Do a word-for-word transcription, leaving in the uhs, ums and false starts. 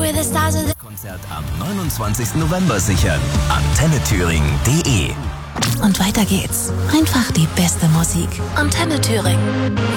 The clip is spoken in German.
Konzert am neunundzwanzigsten November sichern. Antenne Thüringen punkt de. Und weiter geht's. Einfach die beste Musik. Antenne Thüringen.